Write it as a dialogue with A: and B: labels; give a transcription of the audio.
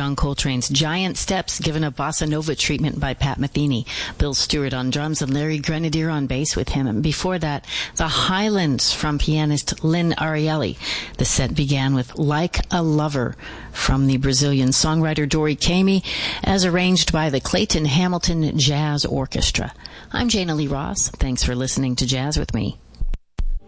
A: John Coltrane's Giant Steps, given a bossa nova treatment by Pat Metheny. Bill Stewart on drums and Larry Grenadier on bass with him. And before that, The Highlands from pianist Lynn Ariely. The set began with Like a Lover from the Brazilian songwriter Dori Caymmi, as arranged by the Clayton Hamilton Jazz Orchestra. I'm Jana Lee Ross. Thanks for listening to Jazz with Me.